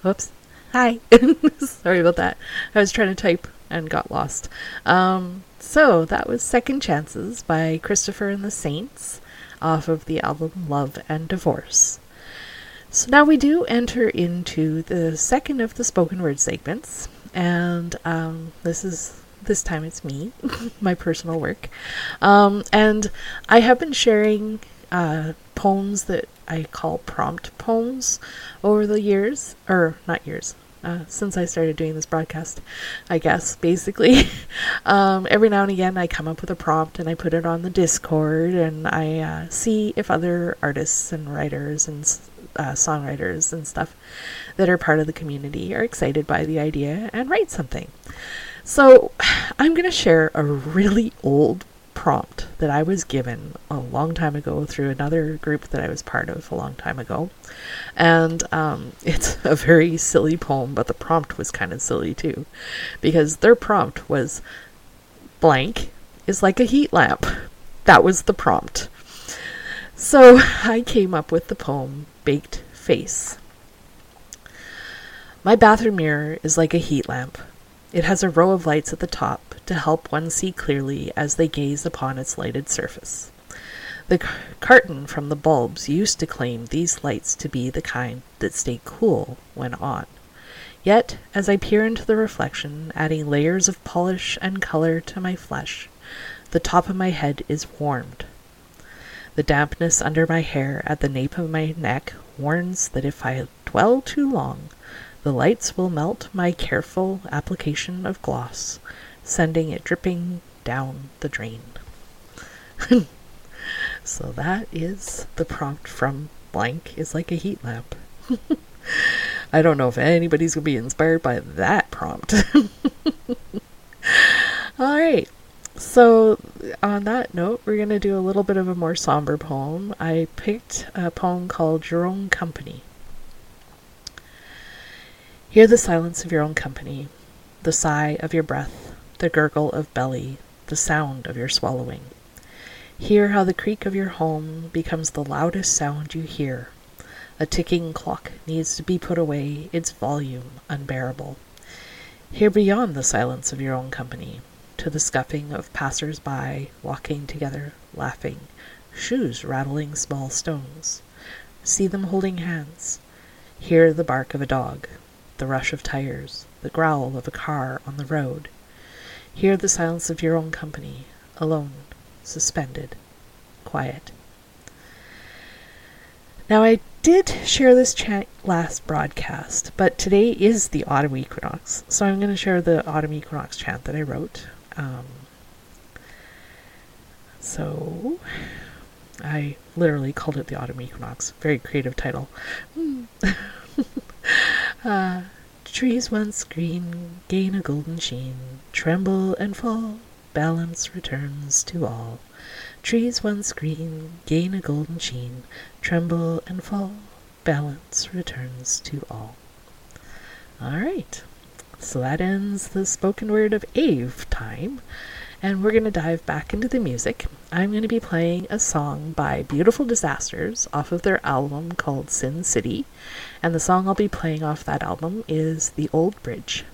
Whoops. Hi. Sorry about that. I was trying to type and got lost. So that was Second Chances by Christopher and the Saints off of the album Love and Divorce. So now we do enter into the second of the spoken word segments, and this time it's me, my personal work, and I have been sharing poems that I call prompt poems over the years, or not years, since I started doing this broadcast, I guess, basically. Every now and again I come up with a prompt and I put it on the Discord, and I see if other artists and writers and songwriters and stuff that are part of the community are excited by the idea and write something. So I'm going to share a really old prompt that I was given a long time ago through another group that I was part of a long time ago. And it's a very silly poem, but the prompt was kind of silly too, because their prompt was blank is like a heat lamp. That was the prompt. So I came up with the poem Baked Face. My bathroom mirror is like a heat lamp. It has a row of lights at the top to help one see clearly as they gaze upon its lighted surface. The carton from the bulbs used to claim these lights to be the kind that stay cool when on. Yet, as I peer into the reflection, adding layers of polish and color to my flesh, the top of my head is warmed. The dampness under my hair at the nape of my neck warns that if I dwell too long, the lights will melt my careful application of gloss, sending it dripping down the drain. So that is the prompt from Blank is like a heat lamp. I don't know if anybody's going to be inspired by that prompt. All right. So on that note, we're going to do a little bit of a more somber poem. I picked a poem called Your Own Company. Hear the silence of your own company, the sigh of your breath, the gurgle of belly, the sound of your swallowing. Hear how the creak of your home becomes the loudest sound you hear. A ticking clock needs to be put away, its volume unbearable. Hear beyond the silence of your own company, to the scuffing of passers-by, walking together, laughing, shoes rattling small stones. See them holding hands. Hear the bark of a dog, the rush of tires, the growl of a car on the road. Hear the silence of your own company, alone, suspended, quiet. Now, I did share this chant last broadcast, but today is the autumn equinox, so I'm going to share the autumn equinox chant that I wrote. So I literally called it the autumn equinox. Very creative title. Trees once green gain a golden sheen, tremble and fall, balance returns to all. Trees once green gain a golden sheen, tremble and fall, balance returns to all. All right, so that ends the spoken word of Ave time, and we're going to dive back into the music. I'm going to be playing a song by Beautiful Disasters off of their album called Sin City, and the song I'll be playing off that album is The Old Bridge.